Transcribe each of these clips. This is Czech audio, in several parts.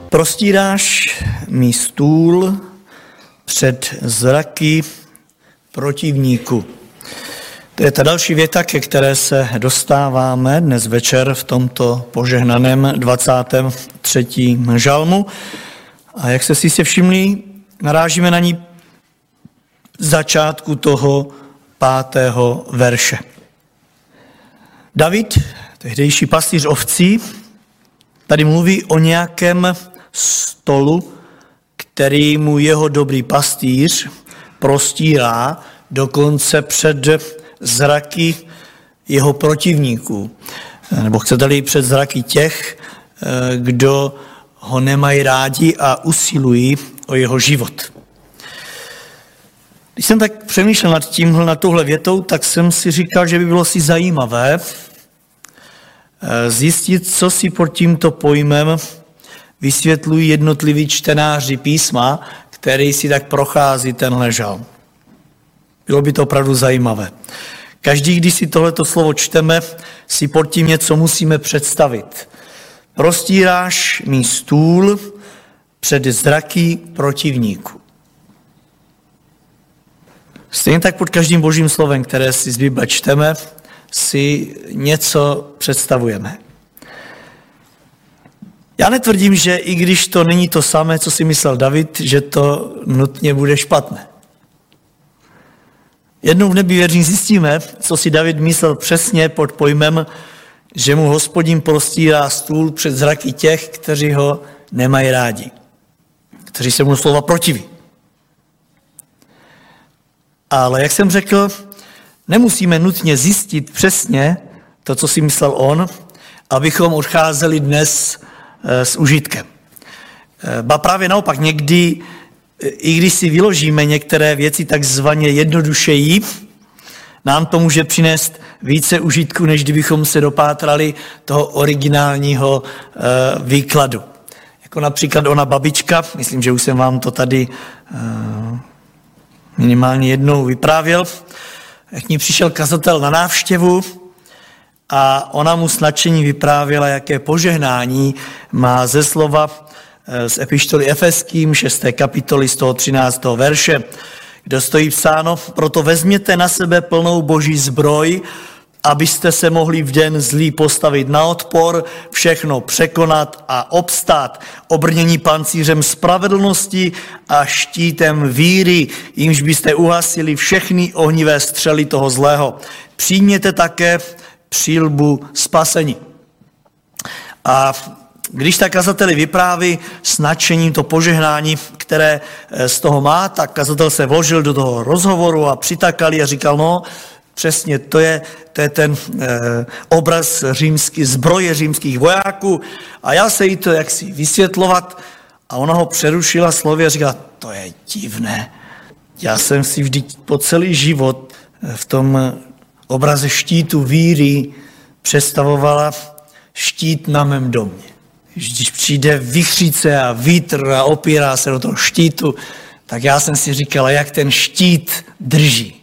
Prostíráš mi stůl před zraky protivníků. To je ta další věta, ke které se dostáváme dnes večer v tomto požehnaném 23. žalmu. A jak jste si všimli, narážíme na ní začátku toho 5. verše. David, tehdejší pastýř ovcí, tady mluví o nějakém stolu, který mu jeho dobrý pastýř prostírá dokonce před zraky jeho protivníků. Nebo chcete-li před zraky těch, kdo ho nemají rádi a usilují o jeho život. Když jsem tak přemýšlel nad touhle větou, tak jsem si říkal, že by bylo si zajímavé zjistit, co si pod tímto pojmem vysvětlují jednotliví čtenáři písma, který si tak prochází tenhle žalm. Bylo by to opravdu zajímavé. Každý, když si tohleto slovo čteme, si pod tím něco musíme představit. Prostíráš mi stůl před zraky protivníků. Stejně tak pod každým božím slovem, které si z Bible čteme, si něco představujeme. Já netvrdím, že i když to není to samé, co si myslel David, že to nutně bude špatné. Jednou v nebi věřím zjistíme, co si David myslel přesně pod pojmem, že mu Hospodin prostírá stůl před zraky těch, kteří ho nemají rádi, kteří se mu slova protiví. Ale jak jsem řekl, nemusíme nutně zjistit přesně to, co si myslel on, abychom odcházeli dnes s užitkem. Ba právě naopak, někdy, i když si vyložíme některé věci takzvaně jednodušeji, nám to může přinést více užitku, než kdybychom se dopátrali toho originálního výkladu. Jako například ona babička, myslím, že už jsem vám to tady minimálně jednou vyprávěl, jak k ní přišel kazatel na návštěvu a ona mu s nadšením vyprávěla, jaké požehnání má ze slova z epištoly Efeským 6. kapitoly z toho 13. verše, kde stojí psáno: proto vezměte na sebe plnou boží zbroj, abyste se mohli v den zlý postavit na odpor, všechno překonat a obstát, obrnění pancířem spravedlnosti a štítem víry, jímž byste uhasili všechny ohnivé střely toho zlého. Přijměte také přílbu spasení. A když tak kazateli vypráví s nadšením to požehnání, které z toho má, tak kazatel se vložil do toho rozhovoru a přitakali a říkal, no, přesně, to je ten obraz zbroje římských vojáků a já se jí to jaksi vysvětlovat a ona ho přerušila slovy a říkala, to je divné. Já jsem si vždyť po celý život v tom obraze štítu víry představovala štít na mém domě. Když přijde vichřice a vítr a opírá se do toho štítu, tak já jsem si říkala, jak ten štít drží.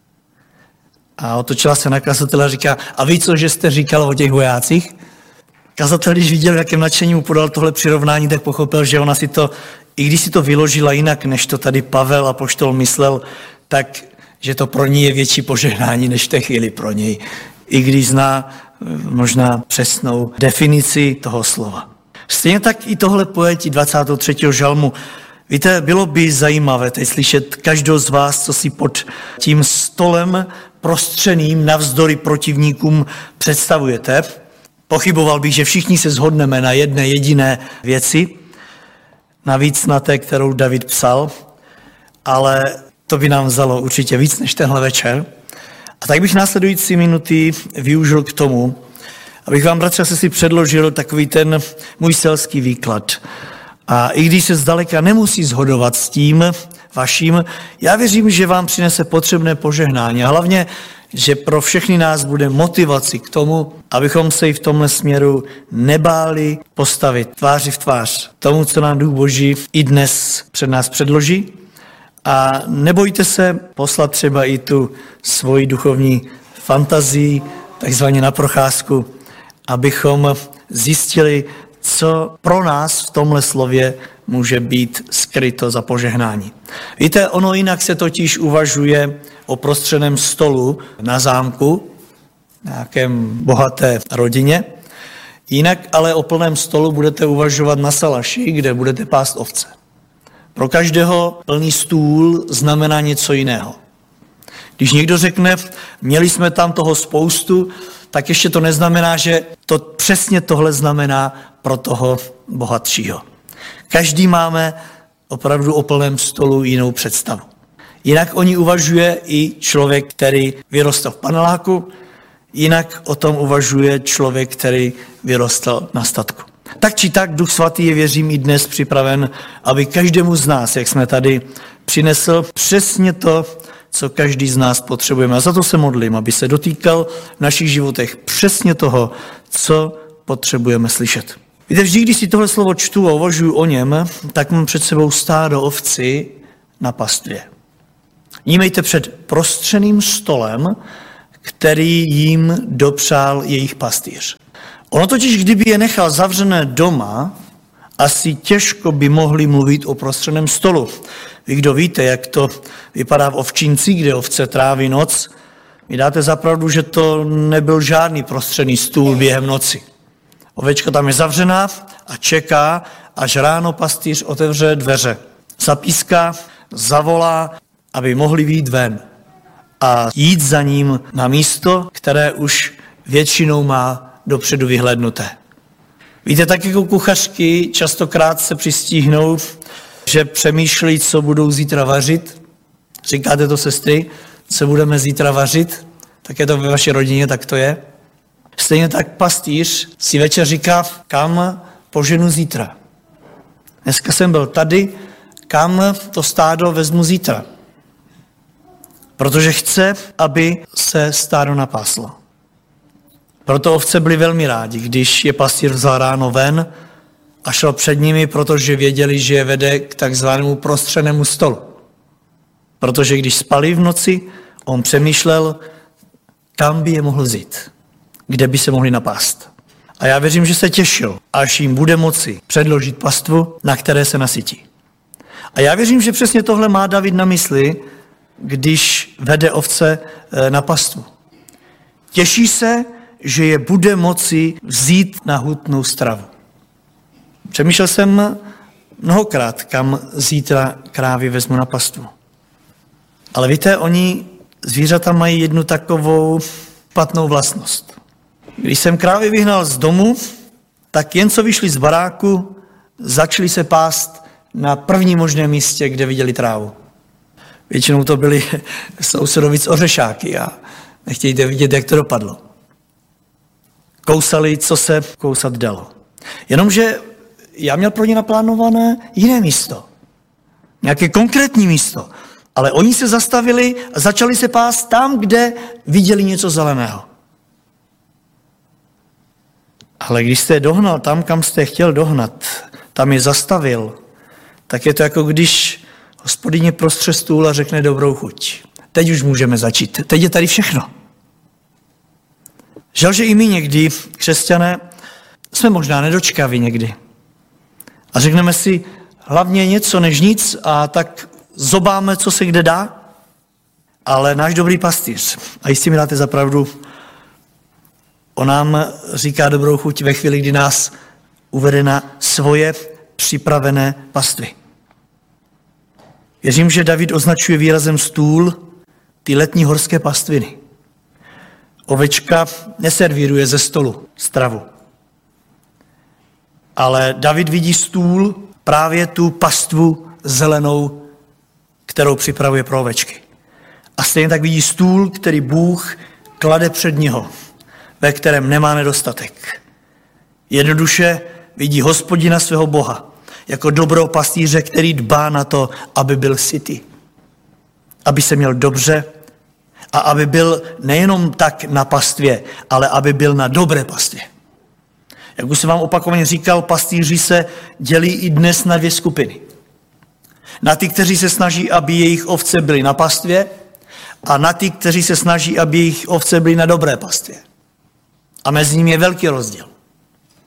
A otočila se na kazatele a říká, a ví co, že jste říkal o těch vojácích? Kazatel, když viděl, v jakém nadšení mu podal tohle přirovnání, tak pochopil, že ona si to, i když si to vyložila jinak, než to tady Pavel apoštol myslel, tak, že to pro ní je větší požehnání, než v té chvíli pro něj. I když zná možná přesnou definici toho slova. Stejně tak i tohle pojetí 23. žalmu. Víte, bylo by zajímavé teď slyšet každého z vás, co si pod tím stolem prostřeným navzdory protivníkům představujete. Pochyboval bych, že všichni se shodneme na jedné jediné věci, navíc na té, kterou David psal, ale to by nám vzalo určitě víc než tenhle večer. A tak bych následující minuty využil k tomu, abych vám, bratře, si předložil takový ten můj selský výklad. A i když se zdaleka nemusí shodovat s tím vaším, já věřím, že vám přinese potřebné požehnání a hlavně, že pro všechny nás bude motivaci k tomu, abychom se i v tomhle směru nebáli postavit tváři v tvář tomu, co nám Duch Boží i dnes před nás předloží. A nebojte se poslat třeba i tu svoji duchovní fantazii, takzvaně na procházku, abychom zjistili co pro nás v tomhle slově může být skryto za požehnání. Víte, ono jinak se totiž uvažuje o prostřeném stolu na zámku, nějakém bohaté rodině, jinak ale o plném stolu budete uvažovat na salaši, kde budete pást ovce. Pro každého plný stůl znamená něco jiného. Když někdo řekne, měli jsme tam toho spoustu, tak ještě to neznamená, že to přesně tohle znamená pro toho bohatšího. Každý máme opravdu o plném stolu jinou představu. Jinak o ní uvažuje i člověk, který vyrostl v paneláku, jinak o tom uvažuje člověk, který vyrostl na statku. Tak či tak Duch Svatý je, věřím, i dnes připraven, aby každému z nás, jak jsme tady, přinesl přesně to, co každý z nás potřebujeme. A za to se modlím, aby se dotýkal v našich životech přesně toho, co potřebujeme slyšet. Víte, vždy, když si tohle slovo čtu a uvažuji o něm, tak mám před sebou stádo ovci na pastvě. Vnímejte před prostřeným stolem, který jim dopřál jejich pastýř. Ono totiž, kdyby je nechal zavřené doma, asi těžko by mohli mluvit o prostřeném stolu. Vy, kdo víte, jak to vypadá v ovčinci, kde ovce tráví noc, mi dáte za pravdu, že to nebyl žádný prostřený stůl během noci. Ovečka tam je zavřená a čeká, až ráno pastýř otevře dveře. Zapíská, zavolá, aby mohli vyjít ven a jít za ním na místo, které už většinou má dopředu vyhlédnuté. Víte, tak jako kuchařky častokrát se přistihnou, že přemýšlí, co budou zítra vařit. Říkáte to, sestry, co budeme zítra vařit? Tak je to ve vaší rodině, tak to je. Stejně tak pastýř si večer říká, kam poženu zítra. Dneska jsem byl tady, kam to stádo vezmu zítra. Protože chce, aby se stádo napáslo. Proto ovce byli velmi rádi, když je pastýř vzal ráno ven a šel před nimi, protože věděli, že je vede k takzvanému prostřenému stolu. Protože když spali v noci, on přemýšlel, kam by je mohl vzít, kde by se mohli napást. A já věřím, že se těšil, až jim bude moci předložit pastvu, na které se nasytí. A já věřím, že přesně tohle má David na mysli, když vede ovce na pastvu. Těší se, že je bude moci vzít na hutnou stravu. Přemýšlel jsem mnohokrát, kam zítra krávy vezmu na pastvu. Ale víte, oni zvířata mají jednu takovou špatnou vlastnost. Když jsem krávy vyhnal z domu, tak jen co vyšli z baráku, začali se pást na prvním možném místě, kde viděli trávu. Většinou to byly sousedovic ořešáky a nechtějte vidět, jak to dopadlo. Kousali, co se kousat dalo. Jenomže já měl pro ně naplánované jiné místo. Nějaké konkrétní místo. Ale oni se zastavili a začali se pást tam, kde viděli něco zeleného. Ale když jste je dohnal tam, kam jste chtěl dohnat, tam je zastavil, tak je to jako když hospodyně prostře stůl a řekne dobrou chuť. Teď už můžeme začít. Teď je tady všechno. Žal, že i my někdy, křesťané, jsme možná nedočkaví někdy. A řekneme si hlavně něco než nic a tak zobáme, co se kde dá, ale náš dobrý pastýř, a jistě mi dáte za pravdu, on nám říká dobrou chuť ve chvíli, kdy nás uvede na svoje připravené pastvy. Věřím, že David označuje výrazem stůl ty letní horské pastviny. Ovečka neservíruje ze stolu stravu. Ale David vidí stůl, právě tu pastvu zelenou, kterou připravuje pro ovečky. A stejně tak vidí stůl, který Bůh klade před něho, ve kterém nemá nedostatek. Jednoduše vidí Hospodina svého Boha jako dobrou pastýře, který dbá na to, aby byl sytý. Aby se měl dobře a aby byl nejenom tak na pastvě, ale aby byl na dobré pastvě. Jak už jsem vám opakovaně říkal, pastýři se dělí i dnes na dvě skupiny. Na ty, kteří se snaží, aby jejich ovce byly na pastvě, a na ty, kteří se snaží, aby jejich ovce byly na dobré pastvě. A mezi nimi je velký rozdíl.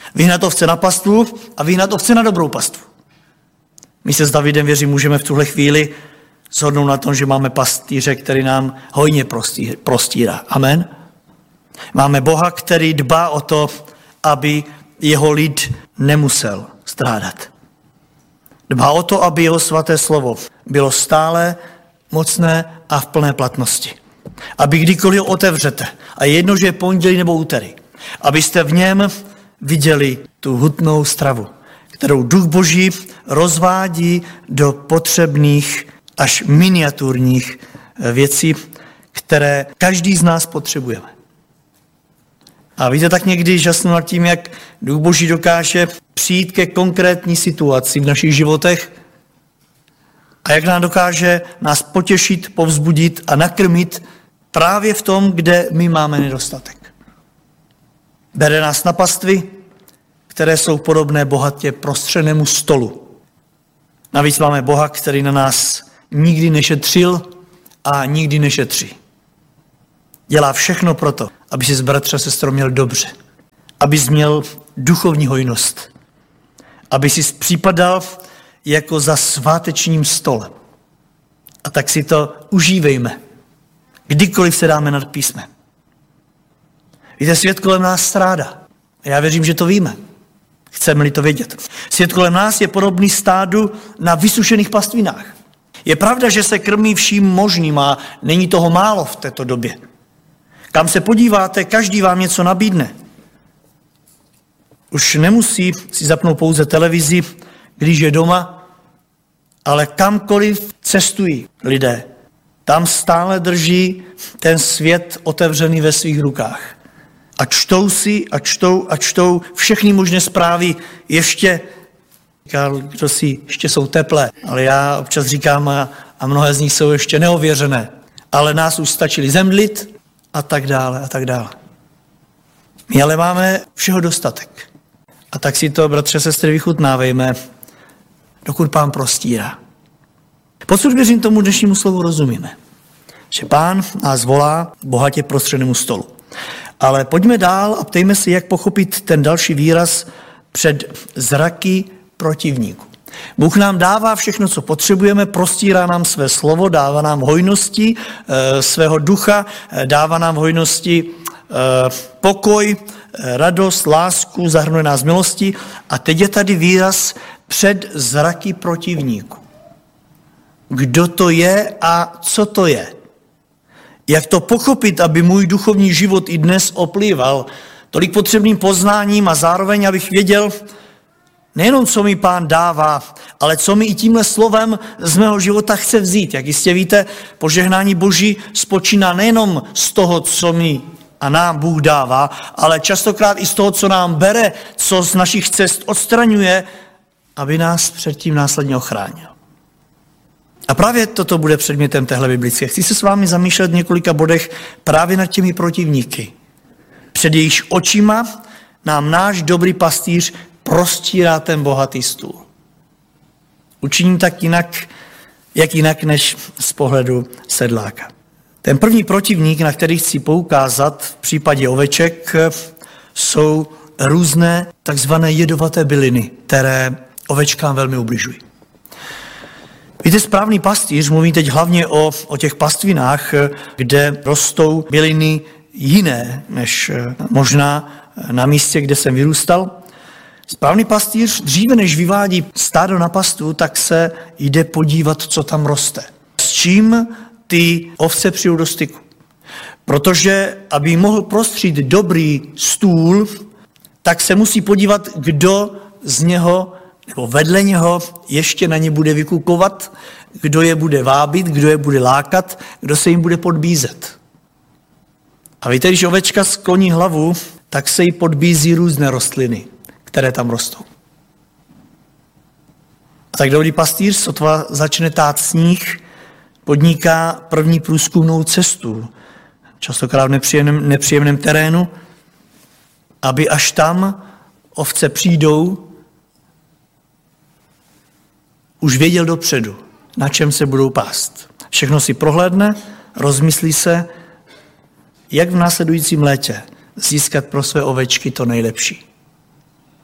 Vyhnat ovce na pastvu a vyhnat ovce na dobrou pastvu. My se s Davidem, věřím, můžeme v tuhle chvíli shodnout na tom, že máme pastýře, který nám hojně prostírá. Amen. Máme Boha, který dbá o to, aby jeho lid nemusel strádat. Dbá o to, aby jeho svaté slovo bylo stále mocné a v plné platnosti. Aby kdykoliv ho otevřete, a jedno, že je pondělí nebo úterý, abyste v něm viděli tu hutnou stravu, kterou Duch Boží rozvádí do potřebných až miniaturních věcí, které každý z nás potřebujeme. A víte, tak někdy žasnu nad tím, jak Duch Boží dokáže přijít ke konkrétní situaci v našich životech a jak nám dokáže nás potěšit, povzbudit a nakrmit právě v tom, kde my máme nedostatek. Bere nás na pastvy, které jsou podobné bohatě prostřenému stolu. Navíc máme Boha, který na nás nikdy nešetřil a nikdy nešetří. Dělá všechno proto, aby si bratře a sestro měl dobře, aby jsi měl duchovní hojnost, aby si připadal jako za svátečním stolem. A tak si to užívejme, kdykoliv se dáme nad písmem. Víte, svět kolem nás strádá. Já věřím, že to víme. Chceme-li to vědět. Svět kolem nás je podobný stádu na vysušených pastvinách. Je pravda, že se krmí vším možným a není toho málo v této době. Kam se podíváte, každý vám něco nabídne. Už nemusí si zapnout pouze televizi, když je doma, ale kamkoliv cestují lidé. Tam stále drží ten svět otevřený ve svých rukách. A čtou si a čtou všechny možné zprávy ještě, kdo si ještě jsou teplé, ale já občas říkám a mnohé z nich jsou ještě neověřené. Ale nás už stačili zemdlit a tak dále a tak dále. My ale máme všeho dostatek. A tak si to, bratře, sestry, vychutnávejme, dokud Pán prostírá. Podsud věřím tomu dnešnímu slovu rozumíme, že Pán nás volá k bohatě prostřenému stolu. Ale pojďme dál a ptejme se, jak pochopit ten další výraz před zraky protivníků. Bůh nám dává všechno, co potřebujeme, prostírá nám své slovo, dává nám hojnosti svého ducha, dává nám hojnosti pokoj, radost, lásku, zahrnuje nás milosti. A teď je tady výraz před zraky protivníků. Kdo to je a co to je? Jak to pochopit, aby můj duchovní život i dnes oplýval tolik potřebným poznáním a zároveň, abych věděl nejenom, co mi Pán dává, ale co mi i tímhle slovem z mého života chce vzít. Jak jistě víte, požehnání Boží spočíná nejenom z toho, co mi a nám Bůh dává, ale častokrát i z toho, co nám bere, co z našich cest odstraňuje, aby nás předtím následně ochránil. A právě toto bude předmětem téhle biblické. Chci se s vámi zamýšlet v několika bodech právě nad těmi protivníky. Před jejichž očima nám náš dobrý pastýř prostírá ten bohatý stůl. Učiním tak jinak než z pohledu sedláka. Ten první protivník, na který chci poukázat v případě oveček, jsou různé takzvané jedovaté byliny, které ovečkám velmi ubližují. Víte, správný pastýř mluví teď hlavně o těch pastvinách, kde rostou byliny jiné, než možná na místě, kde jsem vyrůstal. Správný pastýř dříve, než vyvádí stádo na pastvu, tak se jde podívat, co tam roste. S čím ty ovce přijdou do styku. Protože, aby mohl prostřít dobrý stůl, tak se musí podívat, kdo z něho nebo vedle něho ještě na ně bude vykukovat, kdo je bude vábit, kdo je bude lákat, kdo se jim bude podbízet. A víte, když ovečka skloní hlavu, tak se jí podbízí různé rostliny, které tam rostou. A tak dobrý pastýř, sotva začne tát sníh, podniká první průzkumnou cestu, častokrát v nepříjemném terénu, aby až tam ovce přijdou, už věděl dopředu, na čem se budou pást. Všechno si prohlédne, rozmyslí se, jak v následujícím létě získat pro své ovečky to nejlepší.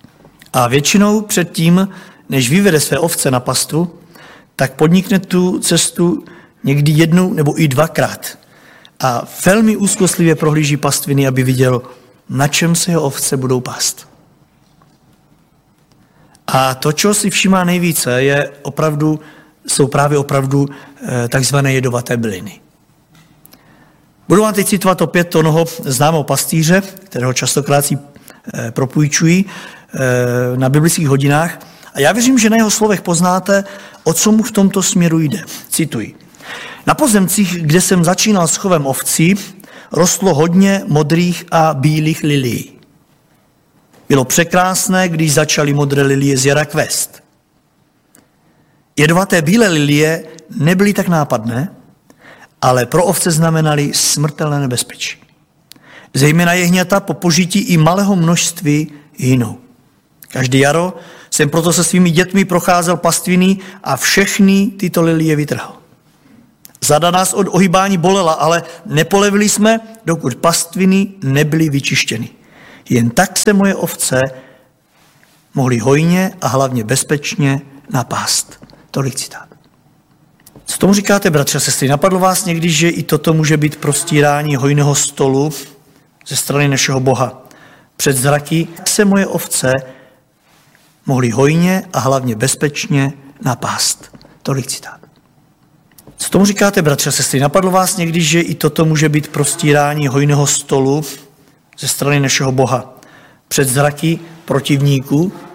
A většinou předtím, než vyvede své ovce na pastvu, tak podnikne tu cestu někdy jednou nebo i dvakrát. A velmi úzkostlivě prohlíží pastviny, aby viděl, na čem se jeho ovce budou pást. A to, čeho si všímá nejvíce, jsou právě opravdu takzvané jedovaté byliny. Budu vám teď citovat opět onoho známého pastýře, kterého častokrát si propůjčují na biblických hodinách. A já věřím, že na jeho slovech poznáte, o co mu v tomto směru jde. Cituji. Na pozemcích, kde jsem začínal s chovem ovcí, rostlo hodně modrých a bílých lilií. Bylo překrásné, když začaly modré lilie z jara kvést. Jedovaté bílé lilie nebyly tak nápadné, ale pro ovce znamenaly smrtelné nebezpečí. Zejména jehňata po požití i malého množství hynou. Každý jaro jsem proto se svými dětmi procházel pastviny a všechny tyto lilie vytrhl. Zada nás od ohýbání bolela, ale nepolevili jsme, dokud pastviny nebyly vyčištěny. Jen tak se moje ovce mohly hojně a hlavně bezpečně napást. Tolik citát. Co tomu říkáte, bratři a sestry? Napadlo vás někdy, že i toto může být prostírání hojného stolu ze strany našeho Boha? Před zraky se moje ovce mohly hojně a hlavně bezpečně napást. Tolik citát. Co tomu říkáte, bratři a sestry? Napadlo vás někdy, že i toto může být prostírání hojného stolu ze strany našeho Boha? Před zraky protivníků